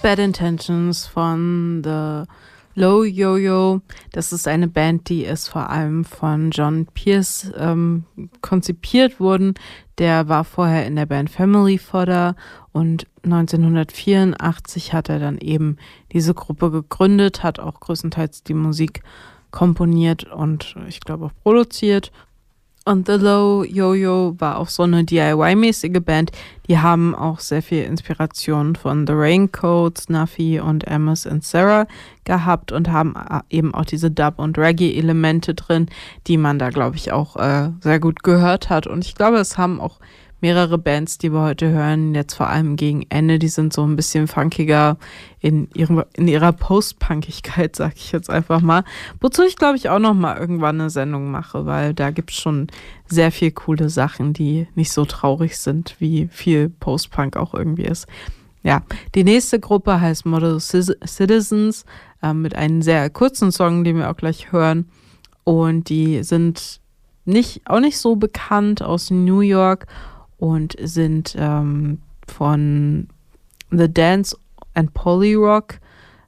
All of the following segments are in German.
Bad Intentions von The Low Yo-Yo. Das ist eine Band, die ist vor allem von John Pierce konzipiert worden. Der war vorher in der Band Family Fodder und 1984 hat er dann eben diese Gruppe gegründet, hat auch größtenteils die Musik komponiert und ich glaube auch produziert. Und The Low Yo-Yo war auch so eine DIY-mäßige Band. Die haben auch sehr viel Inspiration von The Raincoats, Snuffy und Amos and Sarah gehabt und haben eben auch diese Dub- und Reggae-Elemente drin, die man da, glaube ich, auch sehr gut gehört hat. Und ich glaube, es haben auch mehrere Bands, die wir heute hören, jetzt vor allem gegen Ende, die sind so ein bisschen funkiger in ihrer Post-Punkigkeit, sag ich jetzt einfach mal. Wozu ich, glaube ich, auch noch mal irgendwann eine Sendung mache, weil da gibt es schon sehr viel coole Sachen, die nicht so traurig sind, wie viel Post-Punk auch irgendwie ist. Ja, die nächste Gruppe heißt Model Citizens mit einem sehr kurzen Song, den wir auch gleich hören. Und die sind auch nicht so bekannt aus New York und sind von The Dance and Polyrock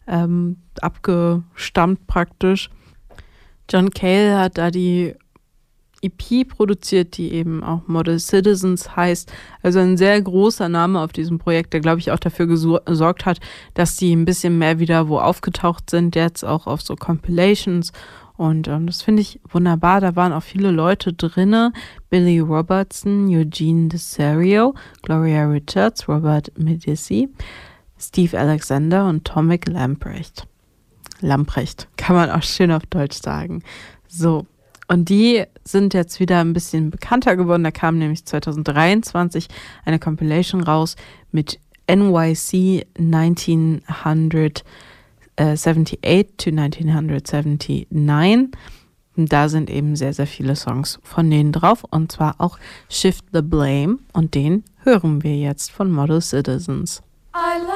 abgestammt praktisch. John Cale hat da die EP produziert, die eben auch Model Citizens heißt. Also ein sehr großer Name auf diesem Projekt, der, glaube ich, auch dafür gesorgt hat, dass die ein bisschen mehr wieder wo aufgetaucht sind, jetzt auch auf so Compilations. Und das finde ich wunderbar. Da waren auch viele Leute drin. Billy Robertson, Eugene Desario, Gloria Richards, Robert Medici, Steve Alexander und Tomek Lamprecht. Lamprecht, kann man auch schön auf Deutsch sagen. So, und die sind jetzt wieder ein bisschen bekannter geworden. Da kam nämlich 2023 eine Compilation raus mit NYC 1978 to 1979. Und da sind eben sehr, sehr viele Songs von denen drauf. Und zwar auch Shift the Blame. Und den hören wir jetzt von Model Citizens.